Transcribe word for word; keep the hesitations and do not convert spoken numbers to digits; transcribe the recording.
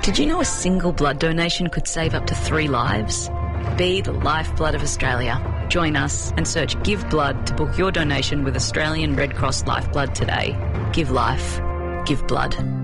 Did you know a single blood donation could save up to three lives? Be the lifeblood of Australia. Join us and search Give Blood to book your donation with Australian Red Cross Lifeblood today. Give life. Give blood.